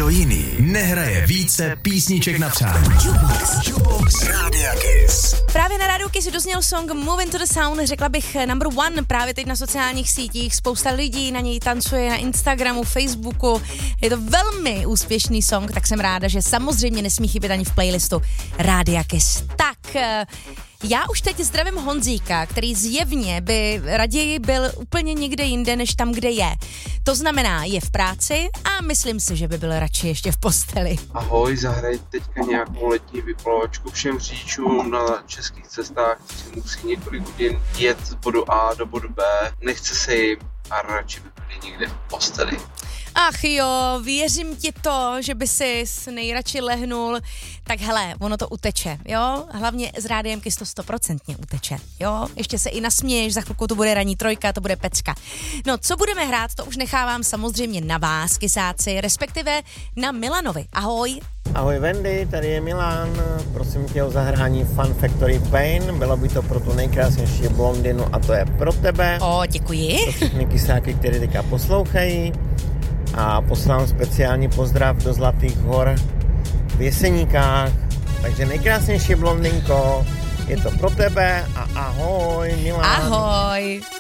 nikdo jiný nehraje více písniček na přání. Jukebox Rádia Kiss. Právě na Rádiu Kiss dozněl song Move Into the Sound, řekla bych number one právě teď na sociálních sítích. Spousta lidí na něj tancuje na Instagramu, Facebooku. Je to velmi úspěšný song, tak jsem ráda, že samozřejmě nesmí chybět ani v playlistu Rádia Kiss. Tak, já už teď zdravím Honzíka, který zjevně by raději byl úplně někde jinde, než tam, kde je. To znamená, je v práci a myslím si, že by byl radši ještě v posteli. Ahoj, zahraj teďka nějakou letní vypalovačku všem řidičům na českých cestách, kteří musí několik hodin jet z bodu A do bodu B. Nechce se jim a radši by byli někde v posteli. Ach jo, věřím ti to, že by si nejradši lehnul. Tak hele, ono to uteče, jo? Hlavně s Rádiem Kiss to 100% uteče, jo? Ještě se i nasměješ, za chvilku to bude ranní trojka, to bude pecka. No, co budeme hrát, to už nechávám samozřejmě na vás, kysáci, respektive na Milanovi. Ahoj. Ahoj Wendy, tady je Milan, prosím tě o zahrání Fun Factory Pain, bylo by to pro tu nejkrásnější blondinu a to je pro tebe. O, děkuji. Pro všechny kysáky, které teďka poslouchají. A poslám speciální pozdrav do Zlatých hor v Jeseníkách. Takže nejkrásnější blondinko, je to pro tebe a ahoj Milan. Ahoj.